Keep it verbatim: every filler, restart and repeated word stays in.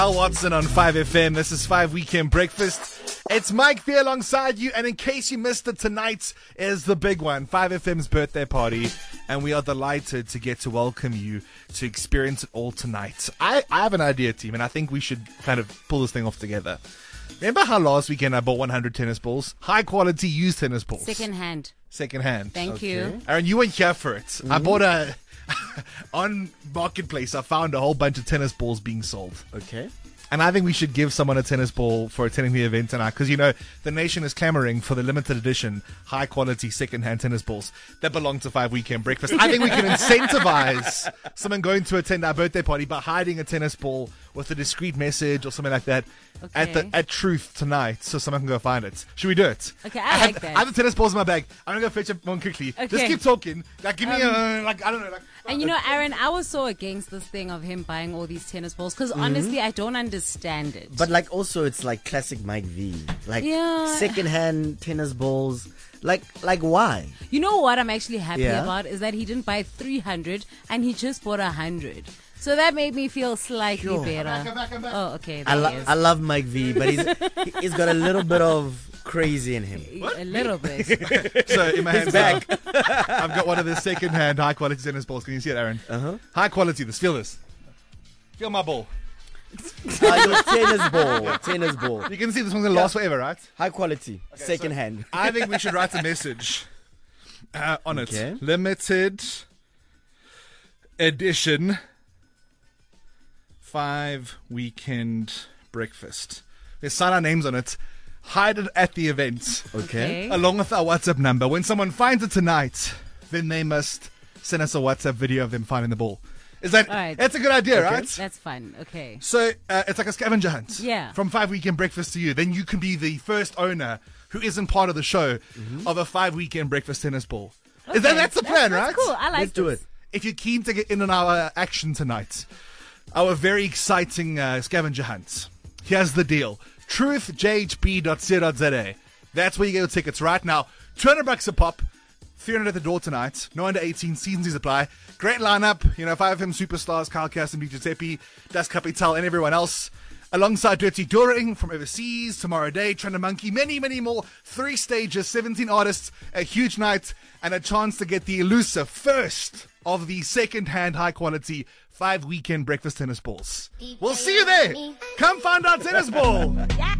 Al Watson on five F M. This is five Weekend Breakfast. It's Mike there alongside you, and in case you missed it, tonight is the big one, five F M's birthday party, and we are delighted to get to welcome you to experience it all tonight. I, I have an idea, team, and I think we should kind of pull this thing off together. Remember how last weekend I bought one hundred tennis balls? High quality used tennis balls. Second hand. Second hand. Thank okay. you. Aaron, you weren't here for it. Mm-hmm. I bought a... on Marketplace, I found a whole bunch of tennis balls being sold. Okay. And I think we should give someone a tennis ball for attending the event tonight, because, you know, the nation is clamoring for the limited edition, high-quality, second-hand tennis balls that belong to Five Weekend Breakfast. I think we can incentivize someone going to attend our birthday party by hiding a tennis ball with a discreet message or something like that okay. at the at Truth tonight, so someone can go find it. Should we do it? Okay, I, I like have, that. I have the tennis balls in my bag. I'm going to go fetch one quickly. Okay. Just keep talking. Like, give me Um, a, like, I don't know, like... And you know, Aaron, I was so against this thing of him buying all these tennis balls because mm-hmm. honestly, I don't understand it. But like, also, it's like classic Mike V, like yeah. second-hand tennis balls. Like, like why? You know what I'm actually happy Yeah. about is that he didn't buy three hundred and he just bought one hundred. So that made me feel slightly Sure. better. Come back, come back, come back. Oh, okay. I, There lo- he is. I love Mike V, but he's he's got a little bit of crazy in him. What? A little bit. So in my hands, back. now, I've got one of the second-hand high-quality tennis balls. Can you see it, Aaron? Uh-huh. High quality. This. Feel this. Feel my ball. Uh, your tennis ball, tennis ball, You can see this one's gonna last forever, right? high quality, Okay, second so hand. I think we should write a message uh, on Okay. it. Limited edition five weekend breakfast. Let's sign our names on it. Hide it at the event. Okay. Along with our WhatsApp number. When someone finds it tonight, then they must send us a WhatsApp video of them finding the ball. Is that? All right. That's a good idea, right? That's fun. Okay. So uh, it's like a scavenger hunt. Yeah. From Five Weekend Breakfast to you. Then you can be the first owner who isn't part of the show Mm-hmm. of a Five Weekend Breakfast tennis ball. Okay. Is that that's the plan, that's, right? That's cool. I like Let's do this. it. If you're keen to get in on our action tonight, our very exciting uh, scavenger hunt. Here's the deal. truth j h b dot co dot z a. That's where you get your tickets right now. two hundred bucks a pop. three hundred at the door tonight. No under eighteen. Seasons is apply. Great lineup. You know, five of them superstars. Kyle Cass and B J Tepi, Das Capital, and everyone else. Alongside Dirty Doring from overseas, Tomorrow Day, Trender Monkey, many, many more. Three stages, seventeen artists, a huge night, and a chance to get the elusive first of the second-hand high-quality five weekend breakfast tennis balls. We'll see you there. Come find our tennis ball.